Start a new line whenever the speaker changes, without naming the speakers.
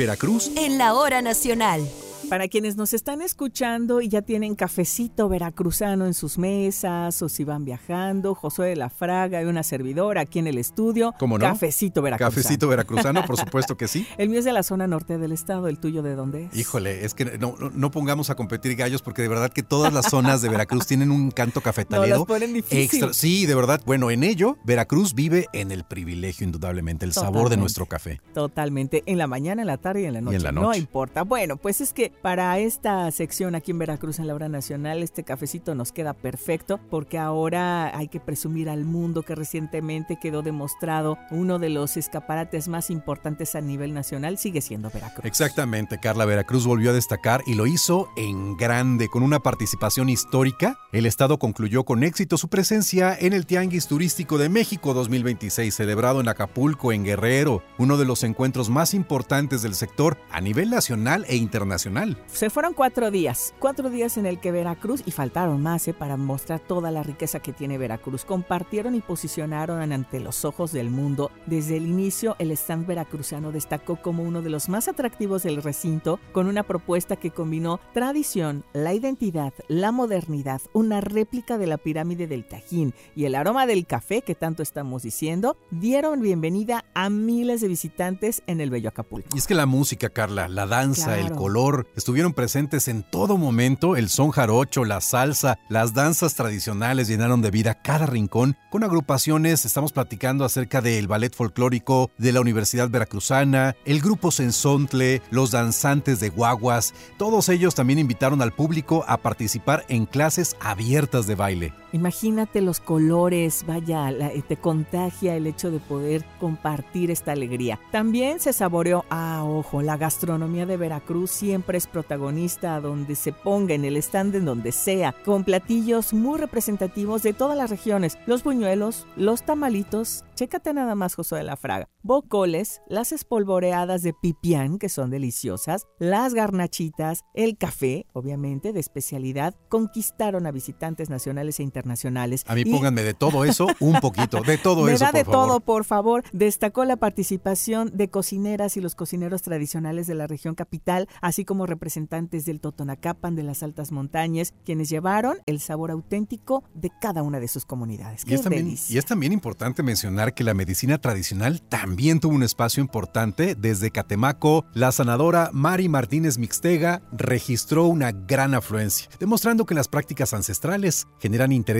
Veracruz
en la hora nacional.
Para quienes nos están escuchando y ya tienen cafecito veracruzano en sus mesas o si van viajando, Josué de la Fraga y una servidora aquí en el estudio.
¿Cómo no?
Cafecito veracruzano.
Cafecito veracruzano, por supuesto que sí.
El mío es de la zona norte del estado, ¿el tuyo de dónde es?
Híjole, es que no pongamos a competir gallos porque de verdad que todas las zonas de Veracruz tienen un canto cafetalero.
No, las ponen difícil.
Extra. Sí, de verdad. Bueno, en ello, Veracruz vive en el privilegio, indudablemente, el sabor de nuestro café.
Totalmente. En la mañana, en la tarde y en la noche.
Y en la noche.
No importa. Bueno, pues es que para esta sección aquí en Veracruz en la hora nacional, este cafecito nos queda perfecto porque ahora hay que presumir al mundo que recientemente quedó demostrado uno de los escaparates más importantes a nivel nacional sigue siendo Veracruz.
Exactamente, Carla. Veracruz volvió a destacar y lo hizo en grande, con una participación histórica. El estado concluyó con éxito su presencia en el Tianguis Turístico de México 2026, celebrado en Acapulco, en Guerrero, uno de los encuentros más importantes del sector a nivel nacional e internacional.
Se fueron 4 días en el que Veracruz, y faltaron más para mostrar toda la riqueza que tiene Veracruz, compartieron y posicionaron ante los ojos del mundo. Desde el inicio, el stand veracruzano destacó como uno de los más atractivos del recinto, con una propuesta que combinó tradición, la identidad, la modernidad, una réplica de la pirámide del Tajín y el aroma del café que tanto estamos diciendo, dieron bienvenida a miles de visitantes en el bello Acapulco.
Y es que la música, Carla, la danza,
Claro.
el color, estuvieron presentes en todo momento. El son jarocho, la salsa, las danzas tradicionales llenaron de vida cada rincón. Con agrupaciones, estamos platicando acerca del ballet folclórico de la Universidad Veracruzana, el grupo Sensontle, los danzantes de guaguas. Todos ellos también invitaron al público a participar en clases abiertas de baile.
Imagínate los colores, vaya, te contagia el hecho de poder compartir esta alegría. También se saboreó, ojo, la gastronomía de Veracruz siempre es protagonista a donde se ponga, en el stand en donde sea, con platillos muy representativos de todas las regiones. Los buñuelos, los tamalitos, chécate nada más, Josué de la Fraga, bocoles, las espolvoreadas de pipián, que son deliciosas, las garnachitas, el café, obviamente, de especialidad, conquistaron a visitantes nacionales e internacionales.
A mí pónganme de todo eso un poquito, de todo eso, por favor.
Me da de todo, por favor. Destacó la participación de cocineras y los cocineros tradicionales de la región capital, así como representantes del Totonacapan, de las altas montañas, quienes llevaron el sabor auténtico de cada una de sus comunidades. ¡Qué delicia!
Y es también importante mencionar que la medicina tradicional también tuvo un espacio importante. Desde Catemaco, la sanadora Mari Martínez Mixtega registró una gran afluencia, demostrando que las prácticas ancestrales generan interés